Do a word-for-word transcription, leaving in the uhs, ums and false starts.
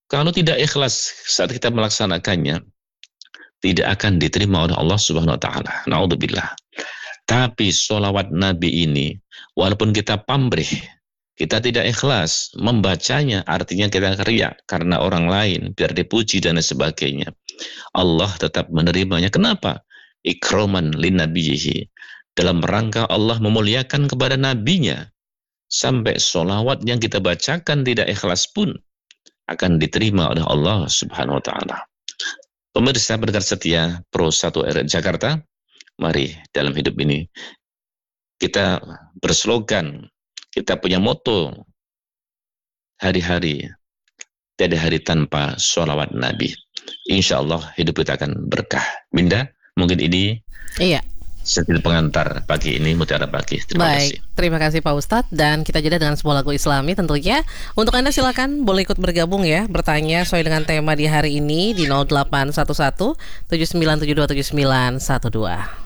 Kalau tidak ikhlas saat kita melaksanakannya, tidak akan diterima oleh Allah Subhanahu wa taala. Naudzubillah. Tapi sholawat Nabi ini, walaupun kita pamrih, kita tidak ikhlas membacanya, artinya kita riya karena orang lain, biar dipuji dan sebagainya, Allah tetap menerimanya. Kenapa? Ikroman lin nabiyhi. Dalam rangka Allah memuliakan kepada nabinya. Sampai sholawat yang kita bacakan tidak ikhlas pun akan diterima oleh Allah Subhanahu wa taala. Pemirsa pendengar setia Pro satu R Jakarta, mari dalam hidup ini kita berslogan, kita punya moto, hari-hari tiada hari tanpa sholawat Nabi. Insya Allah hidup kita akan berkah. Minda, mungkin ini Iya. sedikit pengantar pagi ini, mutiara pagi. Terima Baik, kasih. terima kasih Pak Ustadz. Dan kita jeda dengan sebuah lagu Islami tentunya. Untuk Anda silakan boleh ikut bergabung ya, bertanya sesuai dengan tema di hari ini di nol delapan satu satu tujuh sembilan tujuh dua tujuh sembilan satu dua.